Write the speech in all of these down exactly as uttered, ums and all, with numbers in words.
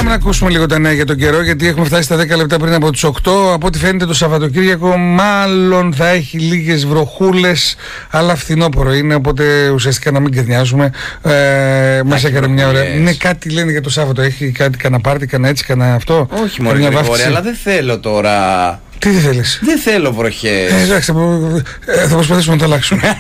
πάμε να ακούσουμε λίγο τα νέα για τον καιρό, γιατί έχουμε φτάσει στα δέκα λεπτά πριν από τις οκτώ. Από ό,τι φαίνεται το Σαββατοκύριακο μάλλον θα έχει λίγες βροχούλες, αλλά φθινόπωρο είναι, οπότε ουσιαστικά να μην κερνιάζουμε. Ε, μας έκανε μια ωραία. Ναι, κάτι λένε για το Σάββατο. Έχει κάτι, κανένα πάρτι, κανένα έτσι, κανένα αυτό. Όχι μόνο Γρηγόρη, αλλά δεν θέλω τώρα. Τι δεν θέλεις? Δεν θέλω βροχές. Ε, εντάξει, θα προσπαθήσουμε να το αλλάξουμε.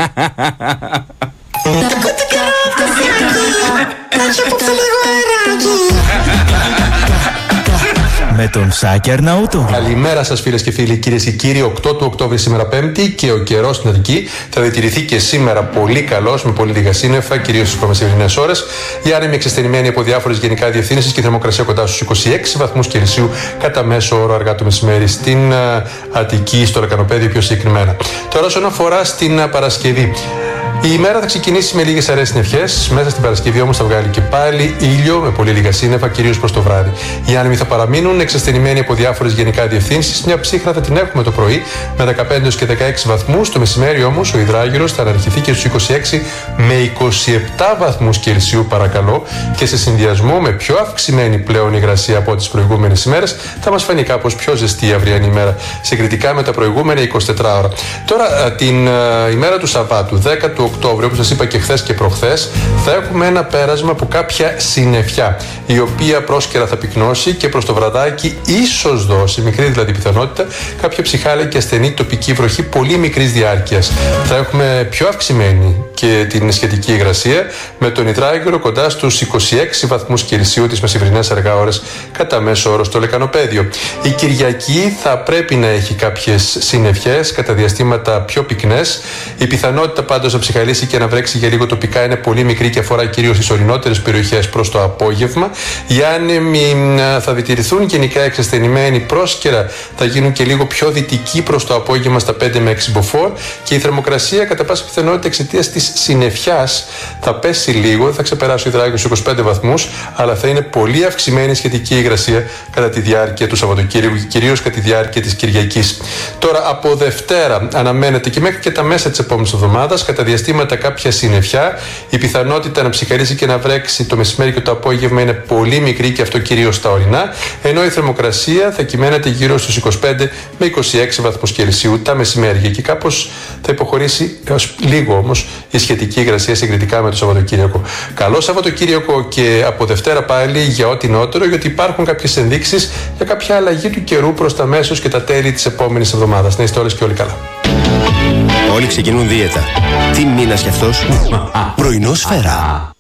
Με τον Σάκη Αρναούτο. Καλημέρα σας φίλες και φίλοι, κυρίες και κύριοι. οκτώ του Οκτώβρη σήμερα Πέμπτη και ο καιρός στην Αττική θα διατηρηθεί και σήμερα πολύ καλός, με πολύ λίγα σύννεφα, κυρίως στις προμεσημερινές ώρες. Η άνεμη εξασθενημένη από διάφορες γενικά διευθύνσεις και η θερμοκρασία κοντά στους είκοσι έξι βαθμούς Κελσίου κατά μέσο όρο αργά το μεσημέρι στην Αττική, στο Λεκανοπέδιο πιο συγκεκριμένα. Τώρα, όσον αφορά στην Παρασκευή. Η ημέρα θα ξεκινήσει με λίγες αραιές συννεφιές. Μέσα στην Παρασκευή όμως θα βγάλει και πάλι ήλιο με πολύ λίγα σύννεφα, κυρίως προς το βράδυ. Οι άνεμοι θα παραμείνουν εξασθενημένοι από διάφορες γενικά διευθύνσεις. Μια ψύχρα θα την έχουμε το πρωί με δεκαπέντε έως και δεκαέξι βαθμούς. Το μεσημέρι όμως ο υδράγυρος θα αναρριχηθεί και στους είκοσι έξι με είκοσι επτά βαθμούς Κελσίου, παρακαλώ. Και σε συνδυασμό με πιο αυξημένη πλέον υγρασία από τις προηγούμενες ημέρες θα μας φανεί κάπως πιο ζεστή η αυριανή ημέρα, συγκριτικά με τα προηγούμενα εικοσιτέσσερις ώρα. Τώρα την uh, ημέρα του Σαββάτου, δέκα του Οκτώβρη, όπως σας είπα και χθες και προχθές, θα έχουμε ένα πέρασμα από κάποια συννεφιά, η οποία πρόσκαιρα θα πυκνώσει και προς το βραδάκι ίσως δώσει, μικρή δηλαδή πιθανότητα, κάποια ψυχάλαια και ασθενή τοπική βροχή πολύ μικρής διάρκειας. Θα έχουμε πιο αυξημένη και την σχετική υγρασία, με τον υδράγυρο κοντά στους είκοσι έξι βαθμούς Κελσίου τις μεσημβρινές αργά ώρες κατά μέσο όρο στο Λεκανοπέδιο. Η Κυριακή θα πρέπει να έχει κάποιες συννεφιές, κατά διαστήματα πιο πυκνές. Η πιθανότητα πάντως να ψυχαλίσει και να βρέξει για λίγο τοπικά είναι πολύ μικρή και αφορά κυρίως τις ορεινότερες περιοχές προς το απόγευμα. Οι άνεμοι θα διατηρηθούν γενικά εξασθενημένοι, πρόσκαιρα θα γίνουν και λίγο πιο δυτικοί προς το απόγευμα στα πέντε με έξι μποφόρ και η θερμοκρασία κατά πάσα πιθανότητα εξαιτίας της συννεφιάς θα πέσει λίγο, θα ξεπεράσει ο υδράγιος είκοσι πέντε βαθμούς, αλλά θα είναι πολύ αυξημένη σχετική υγρασία κατά τη διάρκεια του Σαββατοκύριακου και κυρίως κατά τη διάρκεια της Κυριακής. Τώρα από Δευτέρα αναμένεται και μέχρι και τα μέσα της επόμενης εβδομάδας κατά διαστήματα κάποια συννεφιά. Η πιθανότητα να ψυχαρίσει και να βρέξει το μεσημέρι και το απόγευμα είναι πολύ μικρή και αυτό κυρίως στα ορεινά, ενώ η θερμοκρασία θα κυμαίνεται γύρω στους είκοσι πέντε με είκοσι έξι βαθμούς Κελσίου τα μεσημέρια και κάπως θα υποχωρήσει έως λίγο όμως η σχετική υγρασία συγκριτικά με το Σαββατοκύριακο. Καλό Σαββατοκύριακο και από Δευτέρα πάλι για ό,τι νότερο, γιατί υπάρχουν κάποιες ενδείξεις για κάποια αλλαγή του καιρού προς τα μέσος και τα τέλη της επόμενης εβδομάδας. Να είστε όλες και όλοι καλά. Όλοι ξεκινούν δίαιτα. Τι μήνας κι αυτός? Πρωινό Σφαίρα.